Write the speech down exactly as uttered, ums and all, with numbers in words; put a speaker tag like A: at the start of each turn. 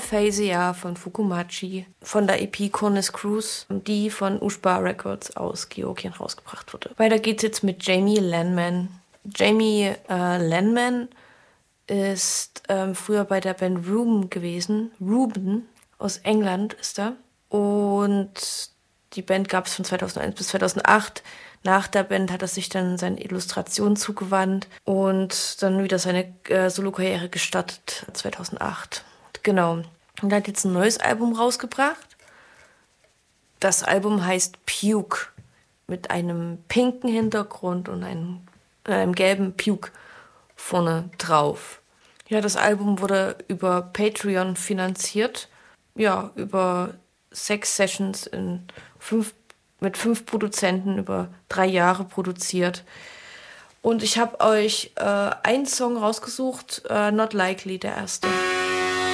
A: Aphasia von Fukumachi, von der E P Cornus Cruise, die von Ushba Records aus Georgien rausgebracht wurde. Weiter geht's jetzt mit Jamie Lanman. Jamie äh, Lanman ist ähm, früher bei der Band Ruben gewesen. Ruben aus England ist er. Und die Band gab es von zweitausendeins bis zweitausendacht. Nach der Band hat er sich dann seinen Illustrationen zugewandt und dann wieder seine äh, Solo-Karriere gestartet, zweitausendacht. Genau. Und er hat jetzt ein neues Album rausgebracht. Das Album heißt Puke, mit einem pinken Hintergrund und einem, einem gelben Puke vorne drauf. Ja, das Album wurde über Patreon finanziert. Ja, über sechs Sessions in fünf, mit fünf Produzenten über drei Jahre produziert. Und ich habe euch äh, einen Song rausgesucht, äh, Not Likely, der erste.